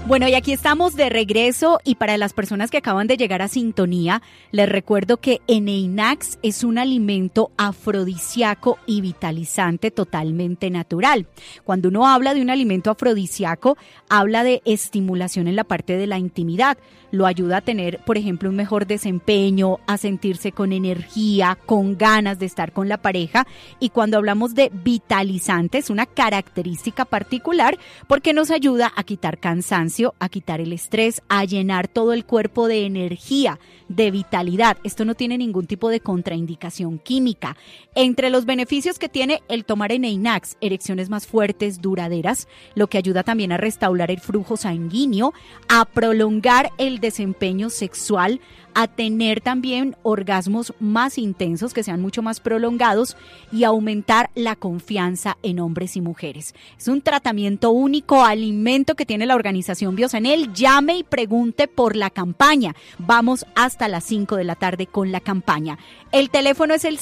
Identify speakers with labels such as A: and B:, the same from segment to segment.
A: Bueno, y aquí estamos de regreso y para las personas que acaban de llegar a sintonía, les recuerdo que Eneinax es un alimento afrodisíaco y vitalizante totalmente natural. Cuando uno habla de un alimento afrodisíaco, habla de estimulación en la parte de la intimidad. Lo ayuda a tener, por ejemplo, un mejor desempeño, a sentirse con energía, con ganas de estar con la pareja. Y cuando hablamos de vitalizante, es una característica particular porque nos ayuda a quitar cansancio, a quitar el estrés, a llenar todo el cuerpo de energía, de vitalidad. Esto no tiene ningún tipo de contraindicación química. Entre los beneficios que tiene el tomar Eneinax, erecciones más fuertes, duraderas, lo que ayuda también a restaurar el flujo sanguíneo, a prolongar el desempeño sexual, a tener también orgasmos más intensos, que sean mucho más prolongados y aumentar la confianza en hombres y mujeres. Es un tratamiento único, alimento que tiene la organización Biosanel. Llame y pregunte por la campaña. Vamos hasta las 5 de la tarde con la campaña. El teléfono es el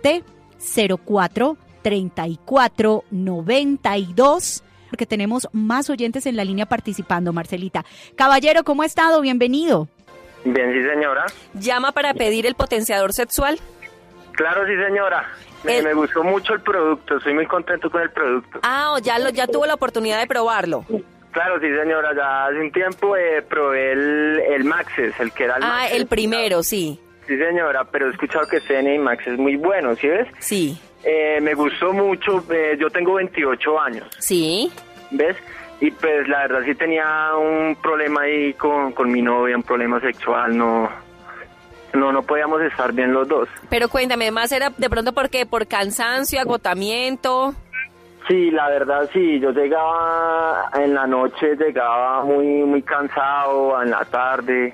A: 704-3492. Porque tenemos más oyentes en la línea participando, Marcelita. Caballero, ¿cómo ha estado? Bienvenido.
B: Bien, sí, señora.
C: ¿Llama para pedir el potenciador sexual?
B: Claro, sí, señora. Me gustó mucho el producto, estoy muy contento con el producto.
C: Ya tuvo la oportunidad de probarlo.
B: Claro, sí, señora, ya hace un tiempo probé el Maxes, el que era el Maxes.
C: El primero, sí.
B: Sí, señora, pero he escuchado que este Eneinax es muy bueno, ¿sí ves?
C: Sí.
B: Me gustó mucho, yo tengo 28 años.
C: Sí.
B: ¿Ves? Y pues la verdad sí tenía un problema ahí con mi novia, un problema sexual, no podíamos estar bien los dos.
C: Pero cuéntame, además era de pronto ¿por qué? ¿Por cansancio, agotamiento?
B: Sí, la verdad sí, yo llegaba en la noche, llegaba muy cansado, en la tarde,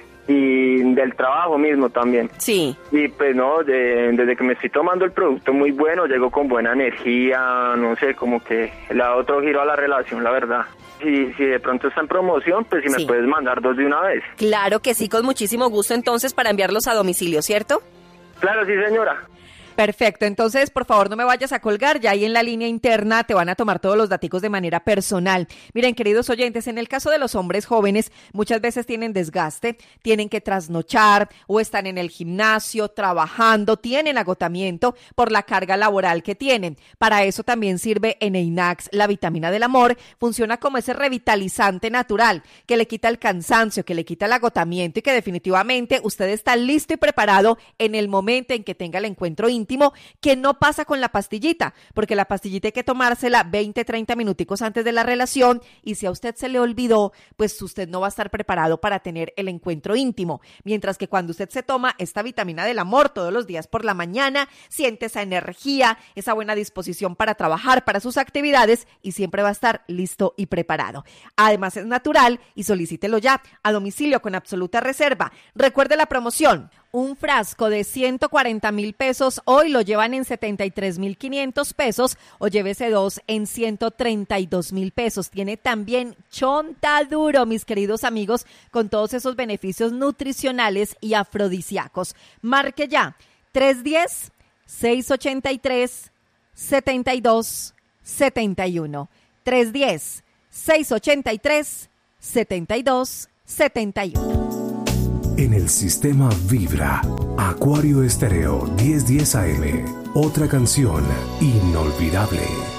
B: y del trabajo mismo también. Sí. Y pues no, desde que me estoy tomando el producto muy bueno, llego con buena energía, no sé, como que le da otro giro a la relación, la verdad. Si de pronto está en promoción, pues si me puedes mandar 2 de una vez.
C: Claro que sí, con muchísimo gusto entonces para enviarlos a domicilio, ¿cierto?
B: Claro, sí, señora.
C: Perfecto, entonces por favor no me vayas a colgar, ya ahí en la línea interna te van a tomar todos los daticos de manera personal. Miren, queridos oyentes, en el caso de los hombres jóvenes, muchas veces tienen desgaste, tienen que trasnochar o están en el gimnasio trabajando, tienen agotamiento por la carga laboral que tienen. Para eso también sirve Eneinax, la vitamina del amor, funciona como ese revitalizante natural que le quita el cansancio, que le quita el agotamiento y que definitivamente usted está listo y preparado en el momento en que tenga el encuentro íntimo, que no pasa con la pastillita, porque la pastillita hay que tomársela 20-30 minuticos antes de la relación y si a usted se le olvidó, pues usted no va a estar preparado para tener el encuentro íntimo. Mientras que cuando usted se toma esta vitamina del amor todos los días por la mañana, siente esa energía, esa buena disposición para trabajar, para sus actividades y siempre va a estar listo y preparado. Además es natural y solicítelo ya a domicilio con absoluta reserva. Recuerde la promoción. Un frasco de 140,000 pesos hoy lo llevan en 73,500 pesos o llévese 2 en 132,000 pesos. Tiene también chontaduro, mis queridos amigos, con todos esos beneficios nutricionales y afrodisíacos. Marque ya 310-683-7271. 310-683-7271.
D: En el sistema vibra Acuario Estéreo 1010 AM. Otra canción inolvidable.